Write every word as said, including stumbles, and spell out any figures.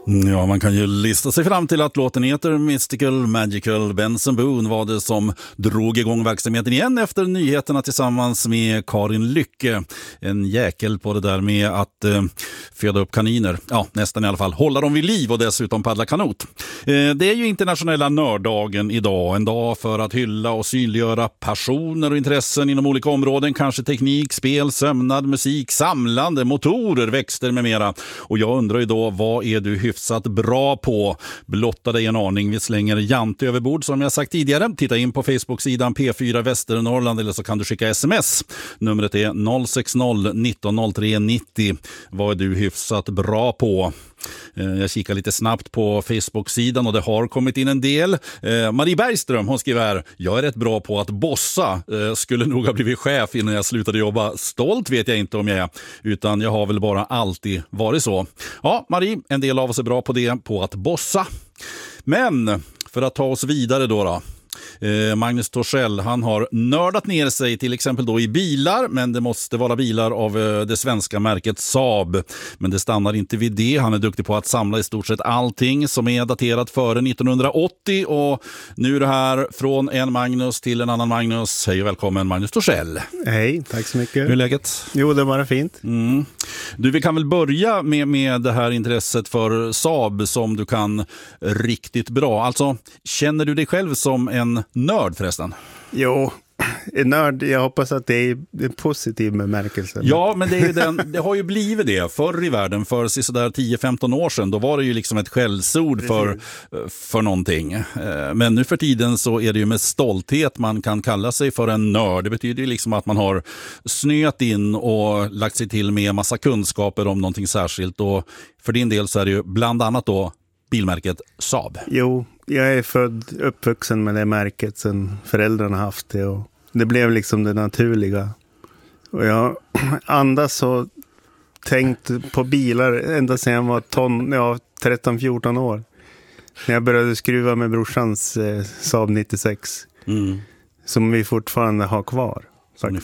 Ja, man kan ju lista sig fram till att låten heter Mystical Magical. Benson Boone var det som drog igång verksamheten igen efter nyheterna tillsammans med Karin Lycke. En jäkel på det där med att eh, föda upp kaniner. Ja, nästan i alla fall. Hålla dem vid liv och dessutom paddla kanot. Eh, det är ju internationella nörddagen idag. En dag för att hylla och synliggöra passioner och intressen inom olika områden. Kanske teknik, spel, sömnad, musik, samlande, motorer, växter med mera. Och jag undrar ju då, vad är du hyfsat bra på? Blotta dig en aning. Vi slänger jante överbord som jag sagt tidigare. Titta in på Facebook-sidan P fyra Västernorrland eller så kan du skicka sms. Numret är noll sex noll nitton noll tre nittio. Vad är du hyfsat bra på? Jag kikar lite snabbt på Facebook-sidan och det har kommit in en del. Marie Bergström, hon skriver här: jag är rätt bra på att bossa. Skulle nog ha blivit chef innan jag slutade jobba. Stolt vet jag inte om jag är, utan jag har väl bara alltid varit så. Ja, Marie, en del av oss är bra på det, på att bossa. Men för att ta oss vidare då då. Eh, Magnus Torssell, han har nördat ner sig till exempel då i bilar, men det måste vara bilar av eh, det svenska märket Saab. Men det stannar inte vid det. Han är duktig på att samla i stort sett allting som är daterat före nittonhundraåttio, och nu är det här från en Magnus till en annan Magnus. Hej och välkommen Magnus Torssell. Hej, tack så mycket. Hur är läget? Jo, det var fint. Mm. Du, vi kan väl börja med, med det här intresset för Saab som du kan riktigt bra. Alltså, känner du dig själv som en nörd förresten? Jo, en nörd, jag hoppas att det är en positiv bemärkelse. Ja, men det, är ju den, det har ju blivit det förr i världen, för sådär tio femton år sedan. Då var det ju liksom ett skällsord för, för någonting. Men nu för tiden så är det ju med stolthet man kan kalla sig för en nörd. Det betyder ju liksom att man har snöat in och lagt sig till med massa kunskaper om någonting särskilt. Och för din del så är det ju bland annat då bilmärket Saab. Jo, jag är född, uppvuxen med det märket sedan föräldrarna haft det, och det blev liksom det naturliga. Och jag andas och tänkt på bilar ända sedan jag var ton, ja, tretton fjorton år. När jag började skruva med brorsans eh, Saab nittiosex. Mm. Som vi fortfarande har kvar. Som ni